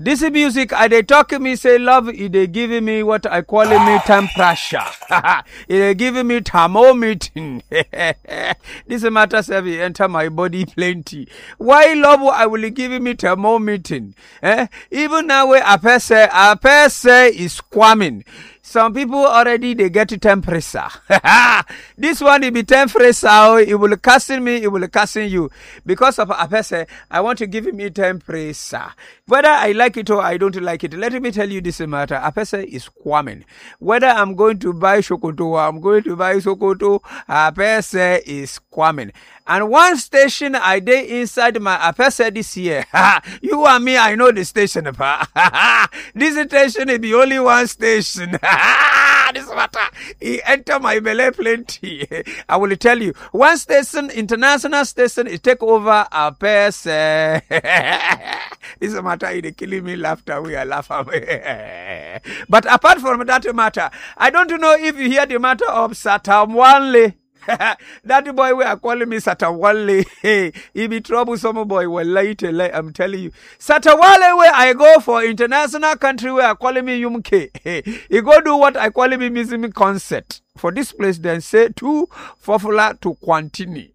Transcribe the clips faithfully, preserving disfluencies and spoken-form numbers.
This music, I they talk to me, say love, it they giving me what I call it me temperature. It they giving me thermometer. This matter say enter my body plenty. Why love I will give me thermometer? Eh? Even now where a person, a person is squirming. Some people already they get temperature. This one it be temperature. It will casting me. It will casting you because of a person. I want to give me temperature. Whether I like it or I don't like it, let me tell you this matter. A person is squirming. Whether I'm going to buy Shokoto or I'm going to buy Sokoto, a person is squirming. And one station I did inside my Apesa this year. You and me, I know the station. This station is the only one station. This matter, he enter my belly plenty. I will tell you, one station, international station, it take over Apesa. This matter, it killing me laughter. We are laughing. But apart from that matter, I don't know if you hear the matter of Satamwanle. That boy we are calling me Satawale. Hey, he be troublesome boy. Well, later, like, I'm telling you, Satawale where I go for international country where I calling me Yumke. Hey, he go do what I call me music concert for this place. Then say to Fofula to Quantini.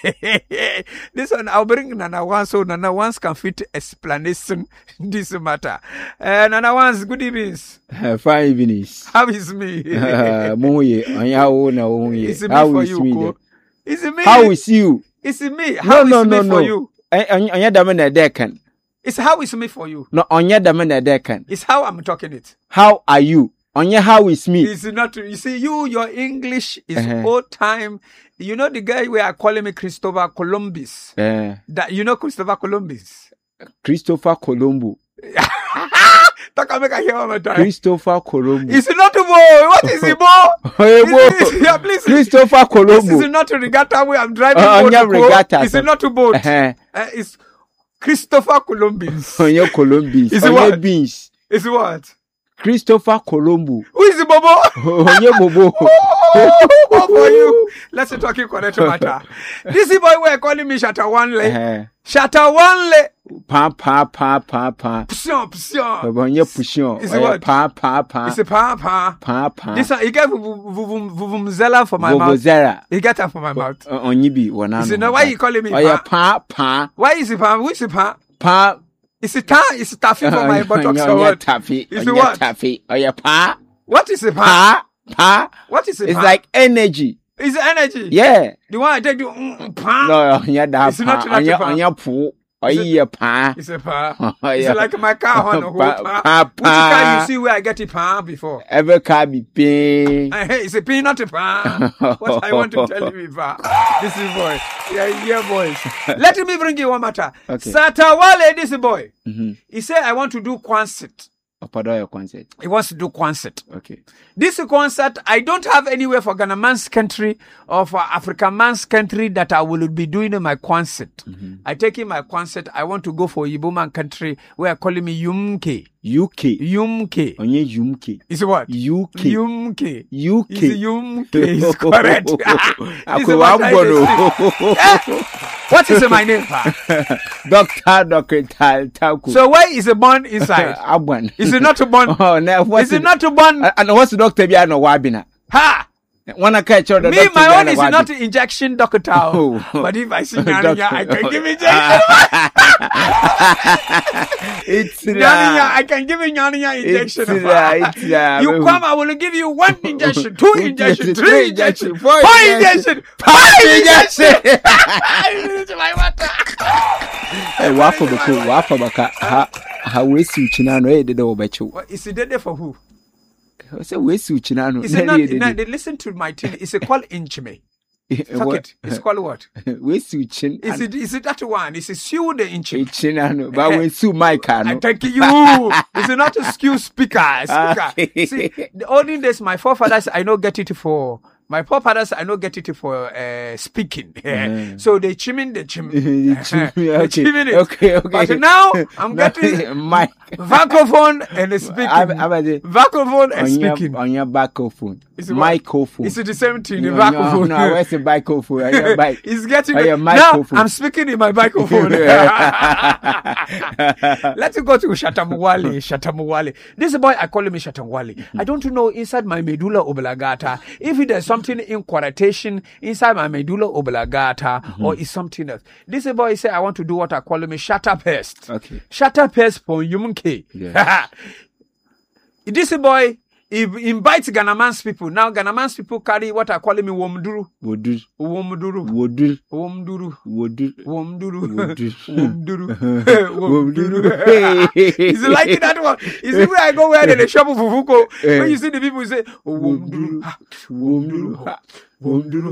This one I'll bring Nana One so Nana One's can fit explanation this matter. Uh, Nana One's good evenings. Uh, fine evenings. How is me? Uh, Moye, Is it me How for is you? me? Is it me? How is you? Is it me? How no, is no, me no, for no. you? Anya damana dekan. It's how is me for you? No, anya damana dekan. It's how I'm talking it. How are you? Anya, how is me? It's not. You see, you your English is Uh-huh. old time. You know the guy we are calling me Christopher Columbus. Uh, That you know Christopher Columbus. Christopher Colombo. Talk and make I hear one more time. Christopher Colombo. Is it not a boy? What is it, boy? Hey, Is boy. it- is it- yeah, please. Christopher This Colombo. is not a regatta where I'm driving. Uh, boat anya to go. regatta, Is sir. it not a boat? Uh-huh. Uh, it's Christopher Columbus. Anya Columbus. Is it Anya what? beans. Is what? Christopher Colombo. Who is the Bobo? Anya bobo. Oh, for you. Let's talk in correct matter. This is boy we're calling me Shatawanle. Uh-huh. Shatawanle. Pa pa pa pa pa. Psion, psion. Anya pushon. Is it what? Pa pa pa. It's a pa pa. Pa pa. This one, he get vuvumzela for my mouth. Vuvuzela. He get that for my mouth. Onyi bi wana. Is it now why you calling me Oh yeah, pa? pa pa Why is it pa? Who is it pa? pa. Is it ta? Is it taffy for my buttocks or Onya what? taffy. Is it Onya what? taffy. Oh yeah, pa What is it pa? pa pa. What is it It's pa? like energy. Is it energy? Yeah. The one I take you mm, pa? No, onya da It's pa. not like Onya a pa. onya pu. Oh Is it- yeah, pa. It's a pa. Oh, Is yeah. it like my car on the whole Pa- pa? pa- Which car pa. you see where I get it pa before? Ever car be pain. Uh, hey, it's a peanut pa. What I want to tell you, pa. This is boy. Yeah, yeah, boys. Let me bring you one matter. Okay. Satawale, this boy. Mm-hmm. He said, I want to do concert. Opada your concert. He wants to do concert. Okay. This concert, I don't have anywhere for Ghana man's country or for African man's country that I will be doing in my concert. Mm-hmm. I take in my concert, I want to go for Igbo man country where are calling me Yumke. U K. Yumke. Onye U K. Is what? U K. Yumke. U Is K. Yumke is correct. This is Akwe what I wambono. Eh? What is my name, pa? Doctor Doctor Tal Taku. So where is the bond inside? Abwan. Is it not a bond? Oh, now what's Is it not a bond? And what's the doctor be no wabina? Ha! Wanna catch the Me, doctor my own is not injection, doctor. Oh. But if I see Doctor. Nyaninya, I can give injection. It's Nyaninya, I can give you Nyaninya injection. It's right, it's right. You come, I will give you one injection, two injection, Injection, three injection, four four injection, injection, five injection. Hey, wafa bako, wafa baka. Ha, ha wesi uchina no. Eh, dede obacho. What, is it there for who? Say wesi uchina no. Is it not? No, they listen to my thing. Is it called inchme? Fuck it. It's called what? Wesi uchin. Is it? Is it that one? Is it sue the inchme? Uchina no. Ba wesi maika I no. thank you. Is it not a skew speaker? Speaker. Okay. See, the olden days, my forefathers, I know get it for My poor fathers, I don't get it for uh, speaking. Mm. So they chiming the chim. The chim- They okay. chiming it. Okay, okay. But now I'm No, getting mic. vacophone and speaking. I- I- I- Vacophone and on your, speaking. on your microphone. It's what? Microphone. It's the same thing. The No, vacophone. No, no, where's the microphone? On your mic. It's getting Oh, your now. microphone. I'm speaking in my microphone. Let's go to Shatamwale. Shatamwale. This boy, I call him Shatamwale. I don't know inside my medulla oblongata if there's something in quotation inside my medulla oblongata mm-hmm. or is something else. This boy say I want to do what I call him a shatter pest. Okay. Shatter pest for Yumke. Yeah. This boy. He invites Ghanaians people. Now Ghanaians people carry what I call him Womduru. Wodur. Womduru. Wodur. Womduru. Wodur. Womduru. Wodur. Womduru. Womduru. Is it like that one? Is it where I go where they shop of Fufuko? When you see the people say, oh, Womduru. Womduru. Womduru.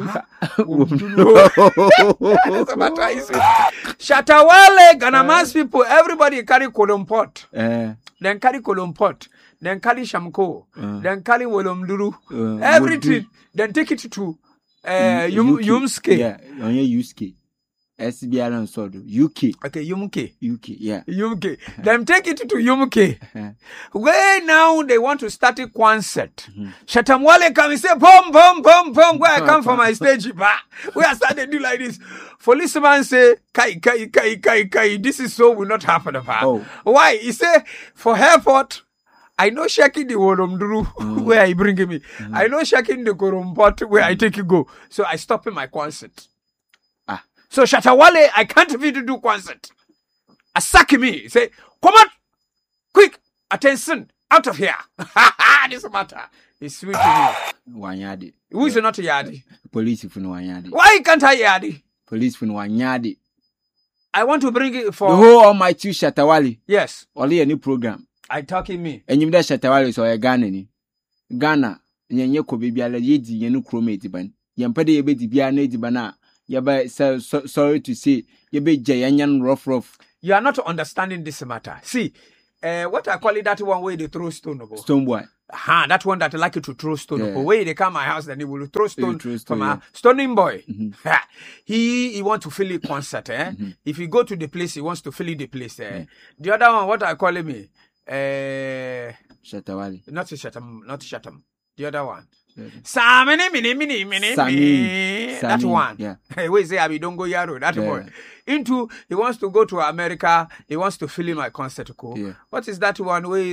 Womduru. Shatawale, Ghanaians people, everybody carry Kolompot. Eh. Then carry Kolompot. Then carry Shamko, Uh. then carry Wolomduru, Uh, everything. Wolomduru. Then take it to uh, Yum, Yumske. Yeah, on your U S K. S B R and so do. U K. Okay, Yumke. U K, yeah. Yumke. Then take it to Yumke. Where now they want to start a concert. Mm-hmm. Shatamwale come and say, boom, boom, boom, boom. Where I come from my stage, bah. We are starting to do like this. Policeman say, kai, kai, kai, kai, kai. This is so will not happen. Bah. Oh. Why? He say, for airport, I know shaking the Wolomduru mm. where I bring me. Mm. I know shaking the Korompot where mm. I take you go. So I stop in my concert. Ah. So Shatawale, I can't even do concert. I sack me. Say, come on, quick, attention, out of here. This matter. It's sweet to me. Wanyadi. Who is not Yadi? Police for no Wanyadi. Why can't I Yadi? Police for no Wanyadi. I want to bring it for the whole almighty Shatawale. Yes. Only a new program. I talking me. And you that Shatawale so a Ghana ni. Ghana, nye ko baby ala yedi ye no chromate ban. Yampade ye be di bia na di bana. Ya ba so, so, sorry to say ye be jayanyan rough rough. You are not understanding this matter. See, uh, what I call it that one way they throw stone over. Stone boy. Ha, that one that I like you to throw stone Yeah. over. Way they come my house, then he will throw stone throw stone, from yeah. a stoning boy. Mm-hmm. Ha. He he want to fill it concert. Eh? Mm-hmm. If you go to the place, he wants to fill it the place. Eh? Yeah. The other one, what I call him, eh, Shatawale. not Shatam, not Shatam. The other one. Yeah. Samini, mini, mini, mini, Samin. mini. That Samin, one. yeah. Hey, wait, say, Abi, don't go Yaro. That Yeah. boy. Into, he wants to go to America. He wants to fill in my concert. Co. Yeah. What is that one? Where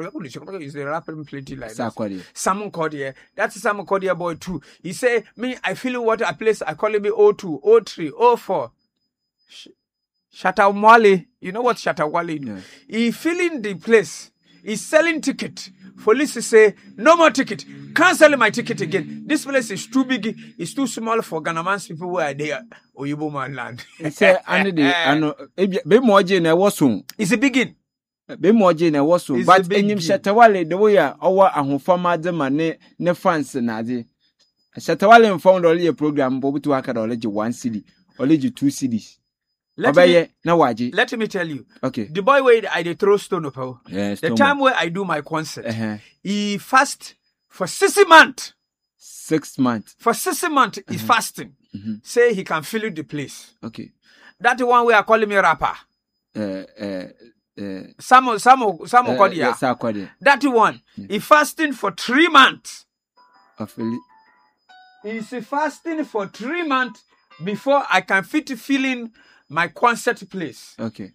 is the rapper plenty like that? Sakwadi. Simon Cordier. That's Simon Cordier boy too. He say, me, I feel what a place. I call it me O two, O three, O four. Sh- Shatawale. You know what Shatawale? Yeah. He filling the place. He's selling ticket. Police say, no more ticket. Cancel my ticket again. This place is too big. It's too small for Ghanaians people who are there. Oyibo man land. He say, under the, ano, be more jane I was soon. It's a begin. Be more jane I was soon. It's But a big in him deal. Shatawale, the way our and farmer the man ne fans na de. Shatawale found only a program, but to work at only one city, only two cities. Let Obeye, me, na waji. let me tell you. Okay. The boy where I dey throw stone up. oh, Yes, The time where I do my concert, uh-huh. he fast for six months. Six months. For six months, he's fasting. Mm-hmm. Say he can fill the place. Okay. That the one where I call him a rapper. Uh, uh, uh, Samo, Samo, Samo uh, Kodia. yes, Sakwadi. That one. Yeah. He fasting for three months. Affili- He's fasting for three months before I can fit fill in my concert place. Okay.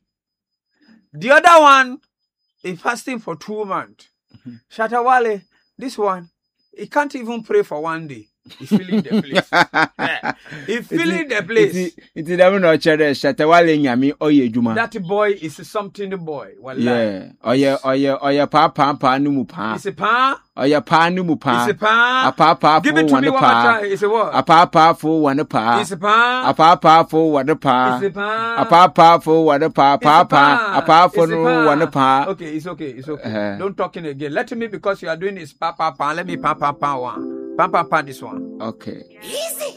The other one is fasting for two months. Mm-hmm. Shatawale, this one, he can't even pray for one day. He's filling the place. Yeah. He's filling the place. It is never no chere Shatawale nyami oye juma. That boy is something boy. Wallahi. Yeah. Oye oye oye pa pa pa nu mu pa. It's a pa. Oye pa nu mu pa. It's a pa. A pa pa Give fo it to me wane one more pa. time. It's a what? A pa pa fo wane pa. It's a pa. A pa pa fo wane pa. It's a pa. A pa pa fo wane pa. Pa It's a pa. A pa fo It's a no pa. wane pa. Okay, it's okay. It's okay. Uh-huh. Don't talking again. Let me because you are doing this pa pa pa. Let me pa pa pa one. Pa pa pa this one. Okay. Easy.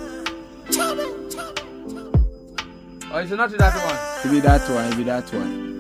Or is it not that one? It be that one. It be that one.